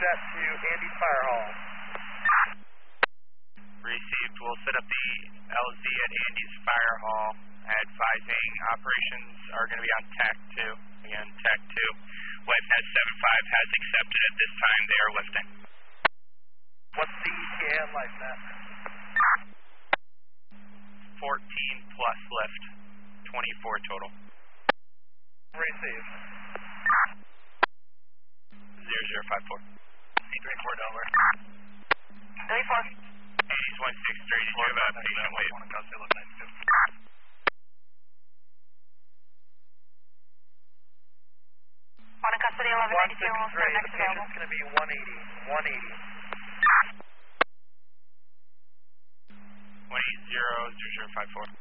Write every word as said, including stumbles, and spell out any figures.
set to Andy's Fire Hall. Received. We'll set up the L Z at Andy's Fire Hall, advising operations are going to be on T A C two. Again, T A C two. WaveNet seven five has accepted at this time. They are lifting. What's the E T A on LifeNet? fourteen plus lift. twenty-four total. Received. zero zero five four. C three four Delaware. three four. Andy's one six three. Did you have a patient wave? One in custody, eleven ninety-two, we'll start next available. It's going to be one eighty. one eighty. one eight zero zero zero five four.